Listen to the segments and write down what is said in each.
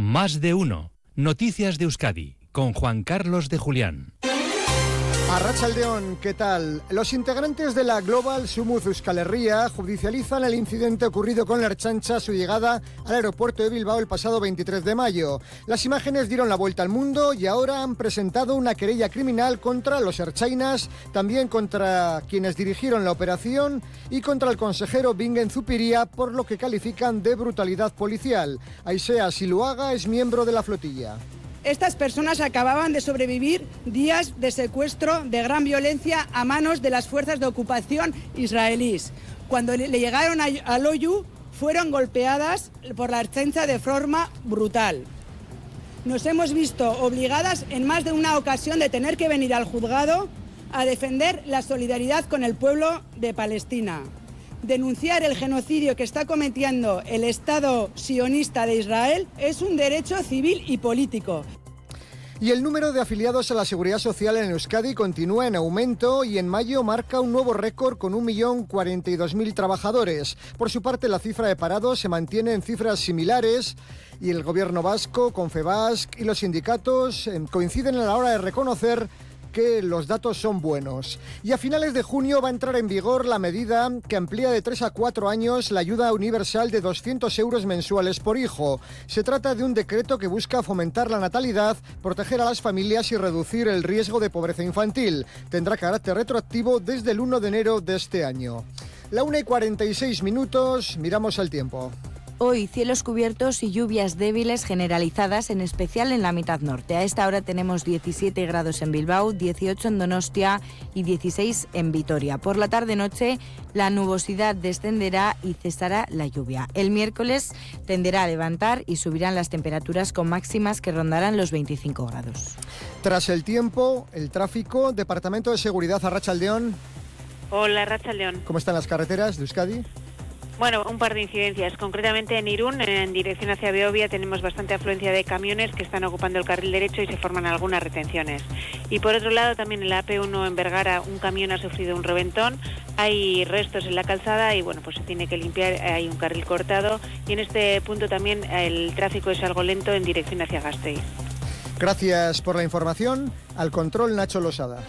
Más de uno. Noticias de Euskadi con Juan Carlos de Julián. Arratsaldeon, ¿qué tal? Los integrantes de la Global Sumuz Euskal Herria judicializan el incidente ocurrido con la Ertzaintza a su llegada al aeropuerto de Bilbao el pasado 23 de mayo. Las imágenes dieron la vuelta al mundo y ahora han presentado una querella criminal contra los ertzainas, también contra quienes dirigieron la operación y contra el consejero Bingen Zupiria por lo que califican de brutalidad policial. Aisea Siluaga es miembro de la flotilla. Estas personas acababan de sobrevivir días de secuestro de gran violencia a manos de las fuerzas de ocupación israelíes. Cuando le llegaron al Oyu, fueron golpeadas por la Ertzaintza de forma brutal. Nos hemos visto obligadas en más de una ocasión de tener que venir al juzgado a defender la solidaridad con el pueblo de Palestina. Denunciar el genocidio que está cometiendo el Estado sionista de Israel es un derecho civil y político. Y el número de afiliados a la Seguridad Social en Euskadi continúa en aumento y en mayo marca un nuevo récord con 1.042.000 trabajadores. Por su parte, la cifra de parados se mantiene en cifras similares y el gobierno vasco, Confebask y los sindicatos coinciden a la hora de reconocer que los datos son buenos. Y a finales de junio va a entrar en vigor la medida que amplía de 3 a 4 años la ayuda universal de 200 euros mensuales por hijo. Se trata de un decreto que busca fomentar la natalidad, proteger a las familias y reducir el riesgo de pobreza infantil. Tendrá carácter retroactivo desde el 1 de enero de este año. La 1:46, miramos al tiempo. Hoy, cielos cubiertos y lluvias débiles generalizadas, en especial en la mitad norte. A esta hora tenemos 17 grados en Bilbao, 18 en Donostia y 16 en Vitoria. Por la tarde-noche, la nubosidad descenderá y cesará la lluvia. El miércoles tenderá a levantar y subirán las temperaturas con máximas que rondarán los 25 grados. Tras el tiempo, el tráfico, Departamento de Seguridad, Arratsaldeon. Hola, Arratsaldeon. ¿Cómo están las carreteras de Euskadi? Bueno, un par de incidencias. Concretamente en Irún, en dirección hacia Beovia, tenemos bastante afluencia de camiones que están ocupando el carril derecho y se forman algunas retenciones. Y por otro lado, también en la AP1 en Vergara, un camión ha sufrido un reventón. Hay restos en la calzada y bueno, pues se tiene que limpiar, hay un carril cortado. Y en este punto también el tráfico es algo lento en dirección hacia Gasteiz. Gracias por la información. Al control, Nacho Losada.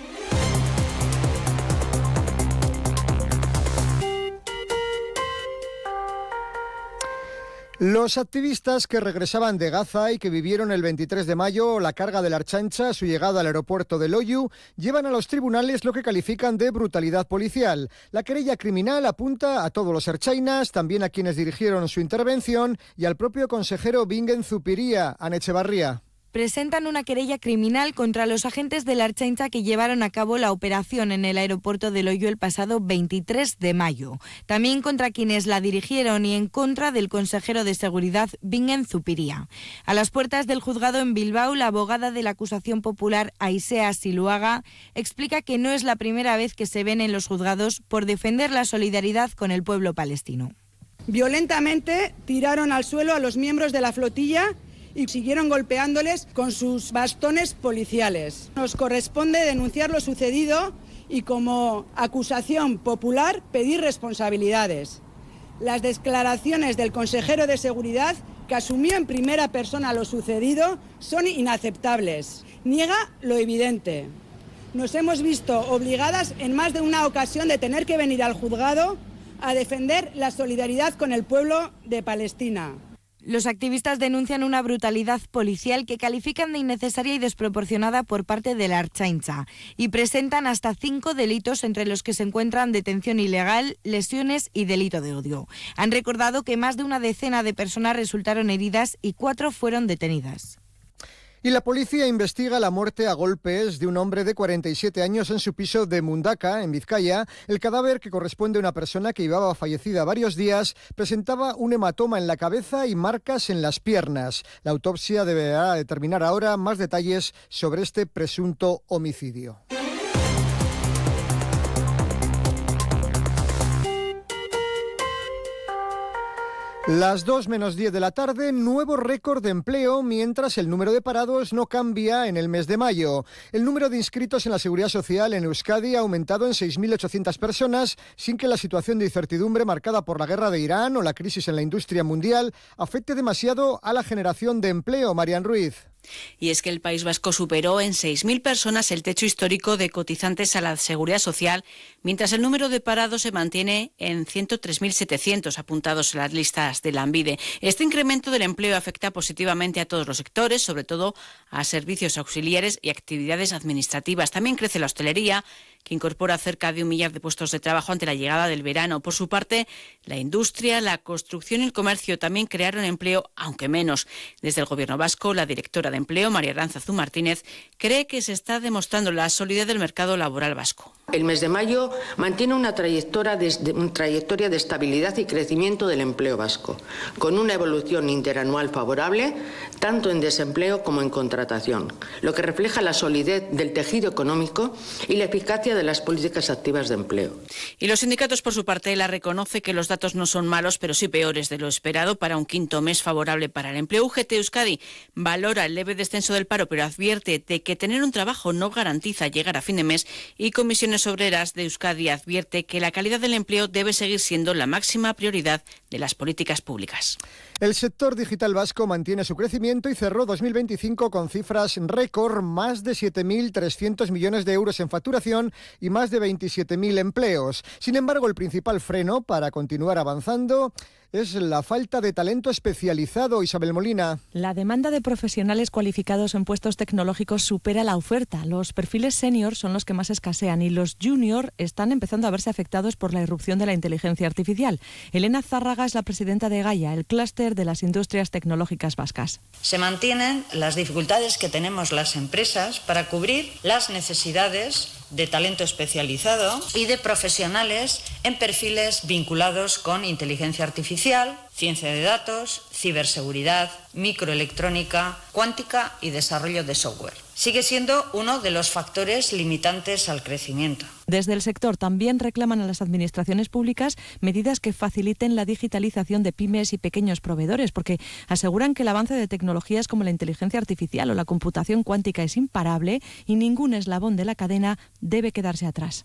Los activistas que regresaban de Gaza y que vivieron el 23 de mayo la carga de la Ertzaintza a su llegada al aeropuerto de Loiu llevan a los tribunales lo que califican de brutalidad policial. La querella criminal apunta a todos los ertzainas, también a quienes dirigieron su intervención y al propio consejero Bingen Zupiria, Ane Etxebarria. Presentan una querella criminal contra los agentes de la Ertzaintza que llevaron a cabo la operación en el aeropuerto de Loiu el pasado 23 de mayo. También contra quienes la dirigieron y en contra del consejero de Seguridad Bingen Zupiria. A las puertas del juzgado en Bilbao, la abogada de la acusación popular Aisea Siluaga explica que no es la primera vez que se ven en los juzgados por defender la solidaridad con el pueblo palestino. Violentamente tiraron al suelo a los miembros de la flotilla y siguieron golpeándoles con sus bastones policiales. Nos corresponde denunciar lo sucedido y como acusación popular pedir responsabilidades. Las declaraciones del consejero de Seguridad, que asumió en primera persona lo sucedido, son inaceptables. Niega lo evidente. Nos hemos visto obligadas en más de una ocasión de tener que venir al juzgado a defender la solidaridad con el pueblo de Palestina. Los activistas denuncian una brutalidad policial que califican de innecesaria y desproporcionada por parte de la Ertzaintza y presentan hasta 5 delitos entre los que se encuentran detención ilegal, lesiones y delito de odio. Han recordado que más de una decena de personas resultaron heridas y 4 fueron detenidas. Y la policía investiga la muerte a golpes de un hombre de 47 años en su piso de Mundaka, en Vizcaya. El cadáver, que corresponde a una persona que llevaba fallecida varios días, presentaba un hematoma en la cabeza y marcas en las piernas. La autopsia deberá determinar ahora más detalles sobre este presunto homicidio. Las 2:10 de la tarde, nuevo récord de empleo, mientras el número de parados no cambia en el mes de mayo. El número de inscritos en la Seguridad Social en Euskadi ha aumentado en 6.800 personas, sin que la situación de incertidumbre marcada por la guerra de Irán o la crisis en la industria mundial afecte demasiado a la generación de empleo. Marian Ruiz. Y es que el País Vasco superó en 6.000 personas el techo histórico de cotizantes a la Seguridad Social, mientras el número de parados se mantiene en 103.700 apuntados en las listas de Lanbide. Este incremento del empleo afecta positivamente a todos los sectores, sobre todo a servicios auxiliares y actividades administrativas. También crece la hostelería, que incorpora cerca de 1 millar de puestos de trabajo ante la llegada del verano. Por su parte, la industria, la construcción y el comercio también crearon empleo, aunque menos. Desde el Gobierno vasco, la directora de Empleo, María Arantzazu Martínez, cree que se está demostrando la solidez del mercado laboral vasco. El mes de mayo mantiene una trayectoria de estabilidad y crecimiento del empleo vasco, con una evolución interanual favorable, tanto en desempleo como en contratación, lo que refleja la solidez del tejido económico y la eficacia de las políticas activas de empleo. Y los sindicatos, por su parte, la reconoce que los datos no son malos, pero sí peores de lo esperado para un quinto mes favorable para el empleo. UGT Euskadi valora el leve descenso del paro, pero advierte de que tener un trabajo no garantiza llegar a fin de mes, y Comisiones Obreras de Euskadi advierte que la calidad del empleo debe seguir siendo la máxima prioridad de las políticas públicas. El sector digital vasco mantiene su crecimiento y cerró 2025 con cifras récord, más de 7.300 millones de euros en facturación y más de 27.000 empleos. Sin embargo, el principal freno para continuar avanzando es la falta de talento especializado. Isabel Molina. La demanda de profesionales cualificados en puestos tecnológicos supera la oferta. Los perfiles senior son los que más escasean y los junior están empezando a verse afectados por la irrupción de la inteligencia artificial. Elena Zárraga es la presidenta de Gaia, el clúster de las industrias tecnológicas vascas. Se mantienen las dificultades que tenemos las empresas para cubrir las necesidades de talento especializado y de profesionales en perfiles vinculados con inteligencia artificial, ciencia de datos, ciberseguridad, microelectrónica, cuántica y desarrollo de software. Sigue siendo uno de los factores limitantes al crecimiento. Desde el sector también reclaman a las administraciones públicas medidas que faciliten la digitalización de pymes y pequeños proveedores, porque aseguran que el avance de tecnologías como la inteligencia artificial o la computación cuántica es imparable y ningún eslabón de la cadena debe quedarse atrás.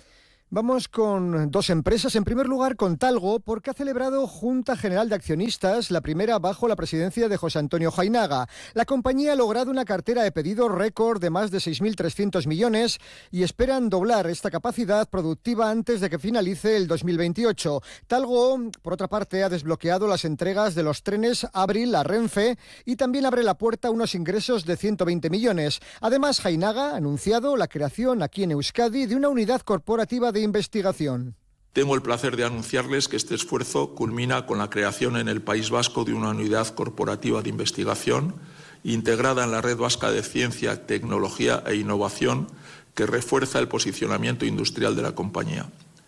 Vamos con dos empresas. En primer lugar, con Talgo, porque ha celebrado Junta General de Accionistas, la primera bajo la presidencia de José Antonio Jainaga. La compañía ha logrado una cartera de pedidos récord de más de 6.300 millones y esperan doblar esta capacidad productiva antes de que finalice el 2028. Talgo, por otra parte, ha desbloqueado las entregas de los trenes Abril a Renfe y también abre la puerta a unos ingresos de 120 millones. Además, Jainaga ha anunciado la creación aquí en Euskadi de una unidad corporativa de investigación. Tengo el placer de anunciarles que este esfuerzo culmina con la creación en el País Vasco de una unidad corporativa de investigación integrada en la Red Vasca de Ciencia, Tecnología e Innovación, que refuerza el posicionamiento industrial de la compañía.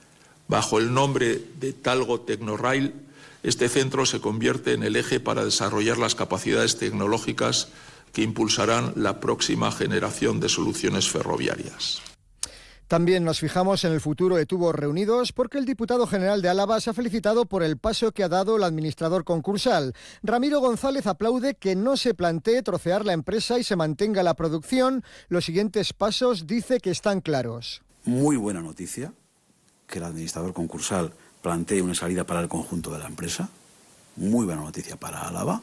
Bajo el nombre de Talgo Tecnorail, este centro se convierte en el eje para desarrollar las capacidades tecnológicas que impulsarán la próxima generación de soluciones ferroviarias. También nos fijamos en el futuro de Tubos Reunidos porque el diputado general de Álava se ha felicitado por el paso que ha dado el administrador concursal. Ramiro González aplaude que no se plantee trocear la empresa y se mantenga la producción. Los siguientes pasos dice que están claros. Muy buena noticia que el administrador concursal plantee una salida para el conjunto de la empresa. Muy buena noticia para Álava.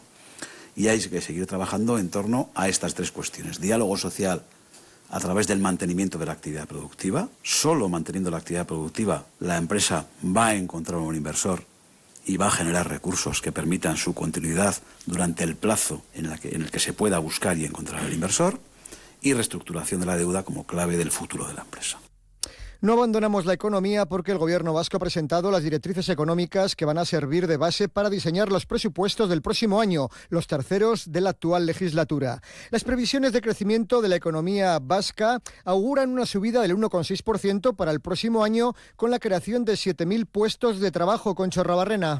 Y hay que seguir trabajando en torno a estas tres cuestiones. Diálogo social a través del mantenimiento de la actividad productiva. Solo manteniendo la actividad productiva la empresa va a encontrar un inversor y va a generar recursos que permitan su continuidad durante el plazo en el que se pueda buscar y encontrar el inversor, y reestructuración de la deuda como clave del futuro de la empresa. No abandonamos la economía porque el Gobierno vasco ha presentado las directrices económicas que van a servir de base para diseñar los presupuestos del próximo año, los terceros de la actual legislatura. Las previsiones de crecimiento de la economía vasca auguran una subida del 1,6% para el próximo año, con la creación de 7.000 puestos de trabajo. Concho Rabarrena.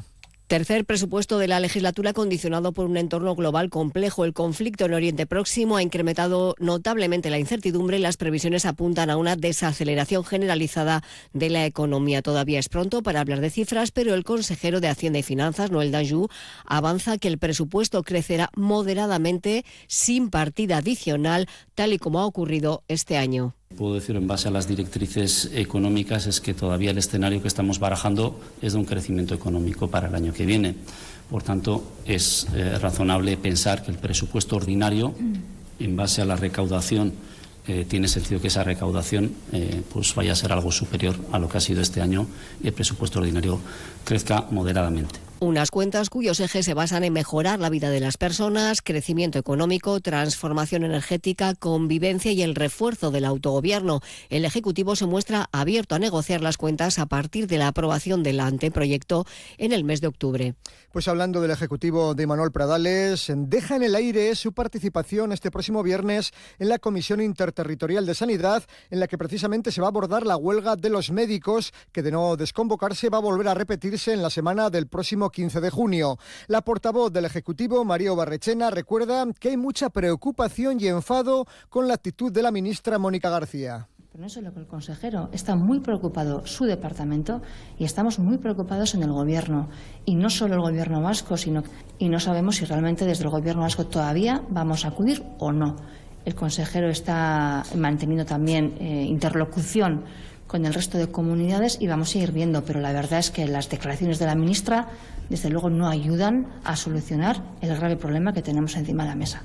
Tercer presupuesto de la legislatura condicionado por un entorno global complejo. El conflicto en Oriente Próximo ha incrementado notablemente la incertidumbre y las previsiones apuntan a una desaceleración generalizada de la economía. Todavía es pronto para hablar de cifras, pero el consejero de Hacienda y Finanzas, Noel Danjou, avanza que el presupuesto crecerá moderadamente sin partida adicional, tal y como ha ocurrido este año. Puedo decir, en base a las directrices económicas, es que todavía el escenario que estamos barajando es de un crecimiento económico para el año que viene. Por tanto, es razonable pensar que el presupuesto ordinario, en base a la recaudación, tiene sentido que esa recaudación pues vaya a ser algo superior a lo que ha sido este año y el presupuesto ordinario crezca moderadamente. Unas cuentas cuyos ejes se basan en mejorar la vida de las personas, crecimiento económico, transformación energética, convivencia y el refuerzo del autogobierno. El Ejecutivo se muestra abierto a negociar las cuentas a partir de la aprobación del anteproyecto en el mes de octubre. Pues hablando del Ejecutivo de Imanol Pradales, deja en el aire su participación este próximo viernes en la Comisión Interterritorial de Sanidad, en la que precisamente se va a abordar la huelga de los médicos, que de no desconvocarse va a volver a repetirse en la semana del próximo 15 de junio. La portavoz del Ejecutivo, María Barrechena, recuerda que hay mucha preocupación y enfado con la actitud de la ministra Mónica García. Pero no solo que el consejero está muy preocupado, su departamento, y estamos muy preocupados en el Gobierno. Y no solo el Gobierno vasco, y no sabemos si realmente desde el Gobierno vasco todavía vamos a acudir o no. El consejero está manteniendo también interlocución con el resto de comunidades y vamos a ir viendo, pero la verdad es que las declaraciones de la ministra desde luego no ayudan a solucionar el grave problema que tenemos encima de la mesa.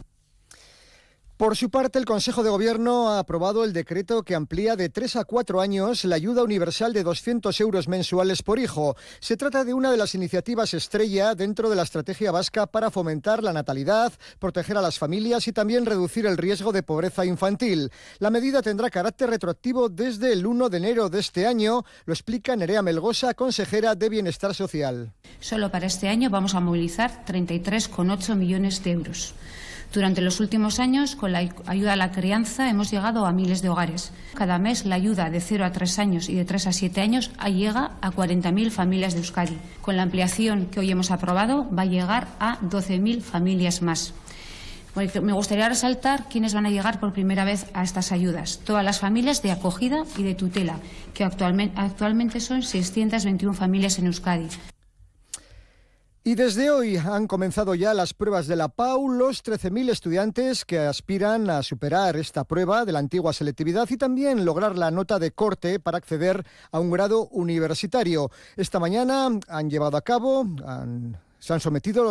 Por su parte, el Consejo de Gobierno ha aprobado el decreto que amplía de 3 a 4 años la ayuda universal de 200 euros mensuales por hijo. Se trata de una de las iniciativas estrella dentro de la estrategia vasca para fomentar la natalidad, proteger a las familias y también reducir el riesgo de pobreza infantil. La medida tendrá carácter retroactivo desde el 1 de enero de este año, lo explica Nerea Melgosa, consejera de Bienestar Social. Solo para este año vamos a movilizar 33,8 millones de euros. Durante los últimos años, con la ayuda a la crianza, hemos llegado a miles de hogares. Cada mes, la ayuda de 0 a 3 años y de 3 a 7 años llega a 40.000 familias de Euskadi. Con la ampliación que hoy hemos aprobado, va a llegar a 12.000 familias más. Me gustaría resaltar quiénes van a llegar por primera vez a estas ayudas. Todas las familias de acogida y de tutela, que actualmente son 621 familias en Euskadi. Y desde hoy han comenzado ya las pruebas de la PAU, los 13.000 estudiantes que aspiran a superar esta prueba de la antigua selectividad y también lograr la nota de corte para acceder a un grado universitario. Esta mañana han llevado a cabo, se han sometido